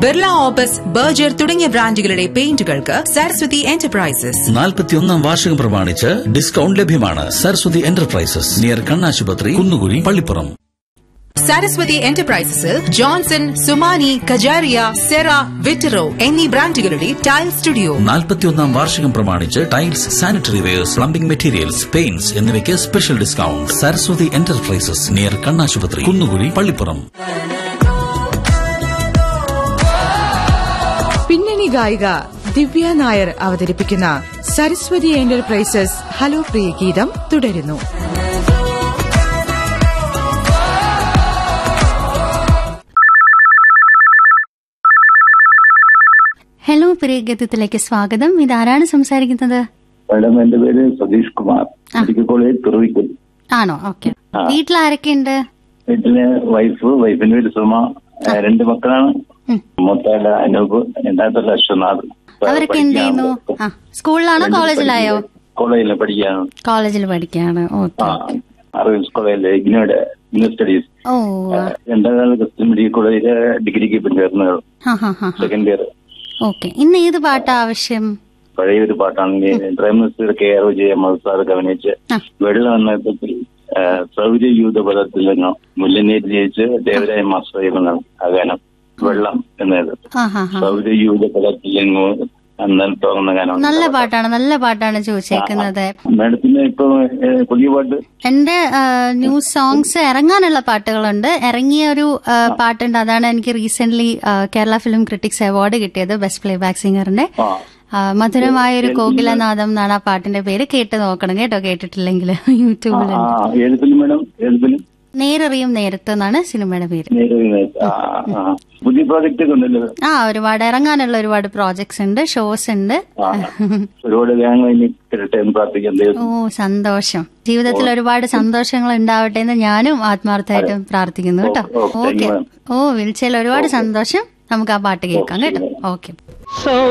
Birla opus, Berger തുടങ്ങിയ ബ്രാൻഡുകളുടെ പെയിന്റുകൾക്ക് Saraswati enterprises. 41ാം വാർഷികം പ്രമാണിച്ച് ഡിസ്കൗണ്ട് ലഭ്യമാണ്. സരസ്വതി എന്റർപ്രൈസസ്, നിയർ കണ്ണാശുപത്രി, കുന്നുകുഴി, പള്ളിപ്പുറം. സരസ്വതി എന്റർപ്രൈസസിൽ ജോൺസൺ, സുമാനി, കജാരിയ, സെറ, വിറ്ററോ എന്നീ ബ്രാൻഡുകളുടെ ടൈൽ സ്റ്റുഡിയോ. 41ാം വാർഷികം പ്രമാണിച്ച് tiles, sanitary wears, plumbing materials, paints എന്നിവയ്ക്ക് special discount. Saraswati enterprises, near കണ്ണാശുപത്രി, കുന്നുകുഴി, പള്ളിപ്പുറം. പിന്നണി ഗായിക ദിവ്യ നായർ അവതരിപ്പിക്കുന്ന സരസ്വതി എന്റർപ്രൈസസ് ഹലോ പ്രിയ ഗീതം തുടരുന്നു. ഹലോ പ്രിയഗീതത്തിലേക്ക് സ്വാഗതം. ഇതാരാണ് സംസാരിക്കുന്നത്? മാഡം, എന്റെ പേര് സതീഷ് കുമാർ, മെഡിക്കൽ കോളേജ് തുറവിക്കൽ. ആണോ? ഓക്കെ. വീട്ടിൽ ആരൊക്കെയുണ്ട്? വീട്ടില് വൈഫിന്റെ പേര് സുമ, 2 മക്കളാണ്. മൂത്തയാള് അനൂപ്, രണ്ടാമത്തെ അശ്വനാഥ്. അവരൊക്കെ എന്ത് ചെയ്യുന്നു? സ്കൂളിലാണോ കോളേജിലായോ? കോളേജിൽ പഠിക്കാണ്. കോളേജിൽ പഠിക്കാണ്. അറിവ് കോളേജിലെ ഇഗ്നോയുടെ സ്റ്റഡീസ്. രണ്ടാമത് ക്രിസ്ത്യൻ മെഡിക്കൽ കോളേജിലെ ഡിഗ്രിക്ക് ഇപ്പം ചേർന്ന് സെക്കൻഡ് ഇയർ. ഓക്കെ. ഇന്ന് ഏത് പാട്ടാ ആവശ്യം? പഴയൊരു പാട്ടാണെങ്കിൽ പ്രൈം മിനിസ്റ്റർ KR വിജയ മത്സാർക്ക് അഭിനയിച്ച് വെള്ളം എന്ന സൗരയൂഥ പദത്തിൽ നിന്ന് മുല്ലനേറ്റ് ജയിച്ച് ദേവരായ മാസ്റ്റർ ചെയ്യുന്നതാണ് ആ ഗാനം. വെള്ളം എന്നത് സൗരയൂഥ പദത്തിൽ നിന്ന് തോന്നുന്ന ഗാനം. നല്ല പാട്ടാണ് ചോദിച്ചേക്കുന്നത്. മാഡത്തിന് ഇപ്പൊ പുതിയ പാട്ട്? എന്റെ ന്യൂ സോങ്സ് ഇറങ്ങാനുള്ള പാട്ടുകളുണ്ട്. ഇറങ്ങിയ ഒരു പാട്ടുണ്ട്, അതാണ് എനിക്ക് recent Kerala film critics award കിട്ടിയത്, ബെസ്റ്റ് പ്ലേബാക്ക് സിംഗറിന്റെ. മധുരമായ ഒരു കോകിലനാദം എന്നാണ് ആ പാട്ടിന്റെ പേര്. കേട്ട് നോക്കണം കേട്ടോ, കേട്ടിട്ടില്ലെങ്കിൽ യൂട്യൂബിലുണ്ട്. നേരറിയും നേരത്ത് എന്നാണ് സിനിമയുടെ പേര്. പുതിയ പ്രോജക്റ്റ് ഒരുപാട് ഇറങ്ങാനുള്ള ഒരുപാട് പ്രോജക്ട്സ് ഉണ്ട്, ഷോസ് ഉണ്ട്. സന്തോഷം. ജീവിതത്തിൽ ഒരുപാട് സന്തോഷങ്ങൾ ഉണ്ടാവട്ടെ എന്ന് ഞാനും ആത്മാർത്ഥമായിട്ടും പ്രാർത്ഥിക്കുന്നു കേട്ടോ. ഓക്കെ. വിളിച്ചതിൽ ഒരുപാട് സന്തോഷം. നമുക്ക് ആ പാട്ട് കേൾക്കാം കേട്ടോ. ഓക്കെ.